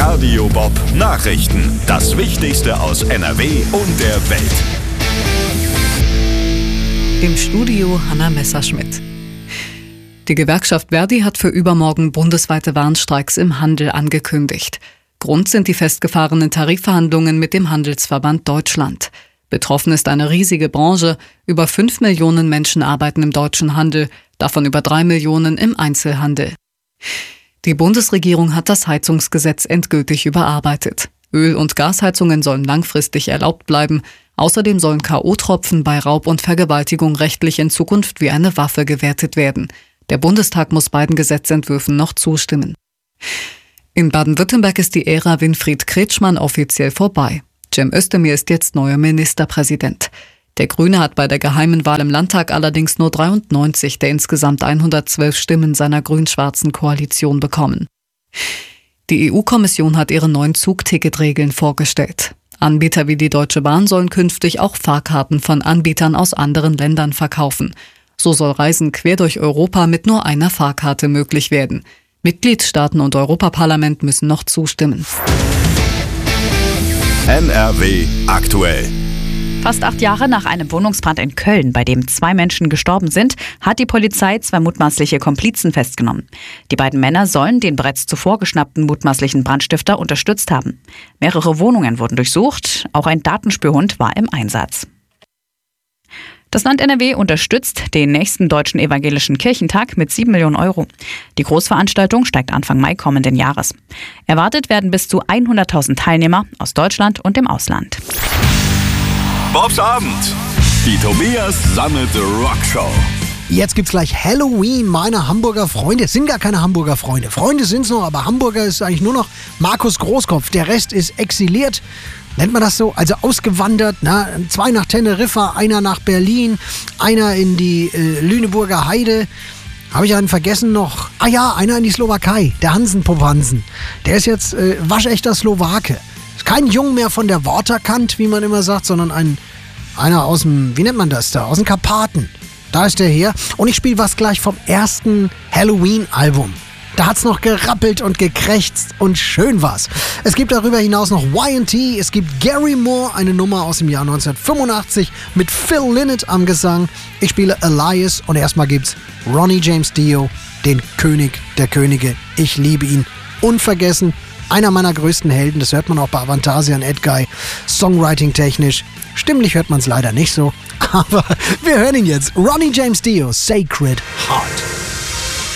Radio Bob Nachrichten. Das Wichtigste aus NRW und der Welt. Im Studio Hanna Messerschmidt. Die Gewerkschaft Verdi hat für übermorgen bundesweite Warnstreiks im Handel angekündigt. Grund sind die festgefahrenen Tarifverhandlungen mit dem Handelsverband Deutschland. Betroffen ist eine riesige Branche. Über 5 Millionen Menschen arbeiten im deutschen Handel, davon über 3 Millionen im Einzelhandel. Die Bundesregierung hat das Heizungsgesetz endgültig überarbeitet. Öl- und Gasheizungen sollen langfristig erlaubt bleiben. Außerdem sollen K.O.-Tropfen bei Raub und Vergewaltigung rechtlich in Zukunft wie eine Waffe gewertet werden. Der Bundestag muss beiden Gesetzentwürfen noch zustimmen. In Baden-Württemberg ist die Ära Winfried Kretschmann offiziell vorbei. Cem Özdemir ist jetzt neuer Ministerpräsident. Der Grüne hat bei der geheimen Wahl im Landtag allerdings nur 93 der insgesamt 112 Stimmen seiner grün-schwarzen Koalition bekommen. Die EU-Kommission hat ihre neuen Zugticketregeln vorgestellt. Anbieter wie die Deutsche Bahn sollen künftig auch Fahrkarten von Anbietern aus anderen Ländern verkaufen. So soll Reisen quer durch Europa mit nur einer Fahrkarte möglich werden. Mitgliedstaaten und Europaparlament müssen noch zustimmen. NRW aktuell. Fast 8 Jahre nach einem Wohnungsbrand in Köln, bei dem 2 Menschen gestorben sind, hat die Polizei 2 mutmaßliche Komplizen festgenommen. Die beiden Männer sollen den bereits zuvor geschnappten mutmaßlichen Brandstifter unterstützt haben. Mehrere Wohnungen wurden durchsucht, auch ein Datenspürhund war im Einsatz. Das Land NRW unterstützt den nächsten Deutschen Evangelischen Kirchentag mit 7 Millionen Euro. Die Großveranstaltung steigt Anfang Mai kommenden Jahres. Erwartet werden bis zu 100.000 Teilnehmer aus Deutschland und dem Ausland. Bobs Abend. Die Tobias Sammelte Rockshow. Jetzt gibt's gleich Halloween meiner Hamburger Freunde. Es sind gar keine Hamburger Freunde. Freunde sind's noch, aber Hamburger ist eigentlich nur noch Markus Großkopf. Der Rest ist exiliert. Nennt man das so? Also ausgewandert. 2 nach Teneriffa, einer nach Berlin, einer in die Lüneburger Heide. Habe ich einen vergessen noch? Ah ja, einer in die Slowakei. Der Hansen-Pop Hansen. Der ist jetzt waschechter Slowake. Ist kein Jung mehr von der Waterkant, wie man immer sagt, sondern einer aus dem, wie nennt man das da? Aus den Karpaten. Da ist der her. Und ich spiele was gleich vom ersten Halloween-Album. Da hat's noch gerappelt und gekrächzt und schön war's. Es gibt darüber hinaus noch Y&T, es gibt Gary Moore, eine Nummer aus dem Jahr 1985 mit Phil Lynott am Gesang. Ich spiele Elias und erstmal gibt's Ronnie James Dio, den König der Könige. Ich liebe ihn. Unvergessen. Einer meiner größten Helden, das hört man auch bei Avantasia und Edguy, Songwriting-technisch. Stimmlich hört man es leider nicht so, aber wir hören ihn jetzt. Ronnie James Dio, Sacred Heart.